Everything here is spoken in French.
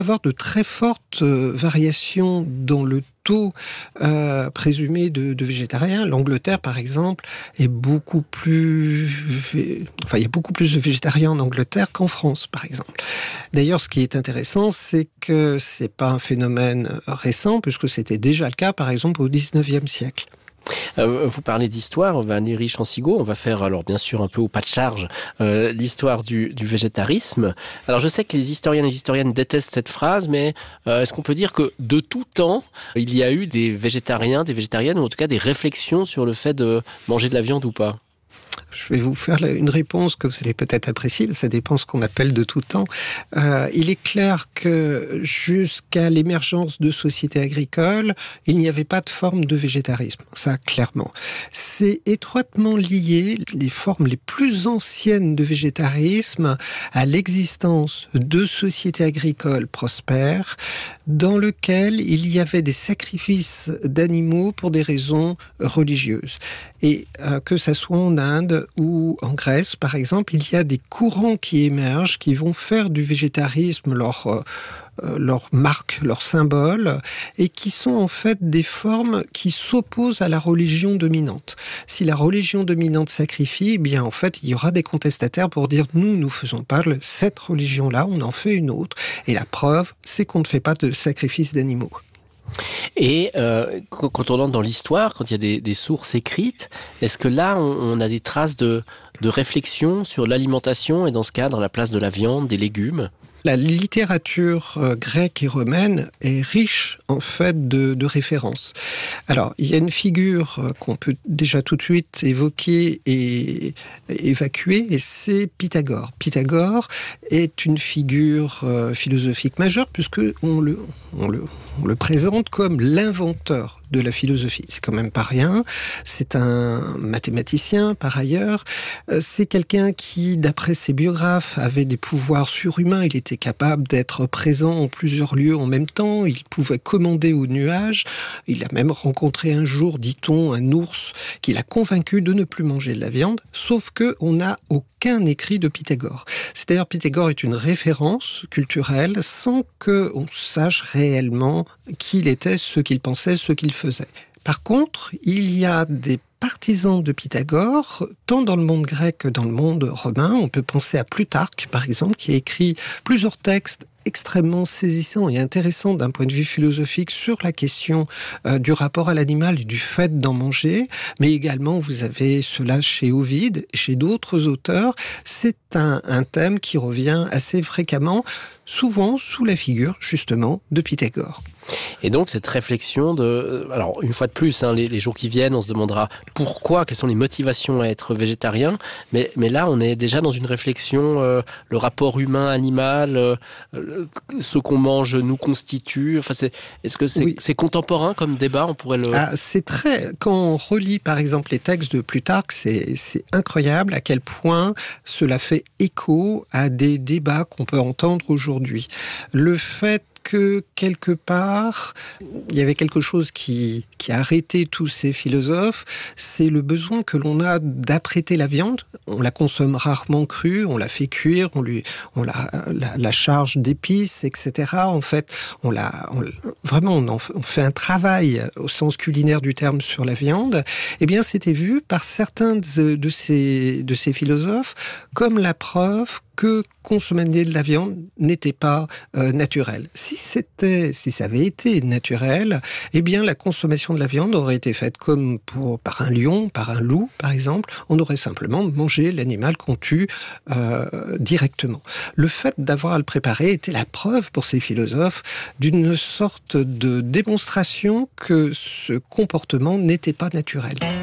avoir de très fortes variations dans le taux présumé de végétariens. L'Angleterre, par exemple, est beaucoup plus... Enfin, il y a beaucoup plus de végétariens en Angleterre qu'en France, par exemple. D'ailleurs, ce qui est intéressant, c'est que c'est pas un phénomène récent, puisque c'était déjà le cas, par exemple, au XIXe siècle. Vous parlez d'histoire, Valérie Chansigaud, on va faire alors bien sûr un peu au pas de charge l'histoire du végétarisme. Alors je sais que les historiens et les historiennes détestent cette phrase, mais est-ce qu'on peut dire que de tout temps, il y a eu des végétariens, des végétariennes, ou en tout cas des réflexions sur le fait de manger de la viande ou pas ? Je vais vous faire une réponse que vous allez peut-être apprécier, ça dépend ce qu'on appelle de tout temps. Il est clair que jusqu'à l'émergence de sociétés agricoles, il n'y avait pas de forme de végétarisme, ça clairement. C'est étroitement lié, les formes les plus anciennes de végétarisme, à l'existence de sociétés agricoles prospères, dans lesquelles il y avait des sacrifices d'animaux pour des raisons religieuses. Et que ça soit en Inde ou en Grèce, par exemple, il y a des courants qui émergent, qui vont faire du végétarisme leur marque, leur symbole, et qui sont en fait des formes qui s'opposent à la religion dominante. Si la religion dominante sacrifie, eh bien en fait, il y aura des contestataires pour dire « nous faisons pas cette religion-là, on en fait une autre ». Et la preuve, c'est qu'on ne fait pas de sacrifice d'animaux. Et quand on entre dans l'histoire, quand il y a des sources écrites, est-ce que là, on a des traces de réflexion sur l'alimentation et dans ce cadre, la place de la viande, des légumes ? La littérature grecque et romaine est riche, en fait, de références. Alors, il y a une figure qu'on peut déjà tout de suite évoquer et évacuer, et c'est Pythagore. Pythagore est une figure philosophique majeure, puisque on le présente comme l'inventeur de la philosophie. C'est quand même pas rien. C'est un mathématicien, par ailleurs. C'est quelqu'un qui, d'après ses biographes, avait des pouvoirs surhumains. Il était capable d'être présent en plusieurs lieux en même temps. Il pouvait commander aux nuages. Il a même rencontré un jour, dit-on, un ours qui l'a convaincu de ne plus manger de la viande. Sauf que on n'a aucun écrit de Pythagore. C'est-à-dire, Pythagore est une référence culturelle sans qu'on sache réellement qui il était, ce qu'il pensait, ce qu'il faisait. Par contre, il y a des partisans de Pythagore, tant dans le monde grec que dans le monde romain. On peut penser à Plutarque, par exemple, qui a écrit plusieurs textes extrêmement saisissants et intéressants d'un point de vue philosophique sur la question du rapport à l'animal et du fait d'en manger, mais également vous avez cela chez Ovide et chez d'autres auteurs. C'est un thème qui revient assez fréquemment, souvent sous la figure justement de Pythagore. Et donc cette réflexion alors une fois de plus, les jours qui viennent, on se demandera pourquoi, quelles sont les motivations à être végétarien, mais là on est déjà dans une réflexion, le rapport humain-animal, ce qu'on mange nous constitue, enfin est-ce que c'est contemporain comme débat, on pourrait le... c'est très, quand on relit par exemple les textes de Plutarque, c'est incroyable à quel point cela fait écho à des débats qu'on peut entendre aujourd'hui. Le fait que quelque part, il y avait quelque chose qui a arrêté tous ces philosophes, c'est le besoin que l'on a d'apprêter la viande. On la consomme rarement crue, on la fait cuire, on la charge d'épices, etc. En fait, on fait un travail au sens culinaire du terme sur la viande. Eh bien, c'était vu par certains de ces philosophes comme la preuve que consommer de la viande n'était pas naturel. Si ça avait été naturel, eh bien la consommation de la viande aurait été faite comme par un lion, par un loup, par exemple. On aurait simplement mangé l'animal qu'on tue directement. Le fait d'avoir à le préparer était la preuve pour ces philosophes d'une sorte de démonstration que ce comportement n'était pas naturel.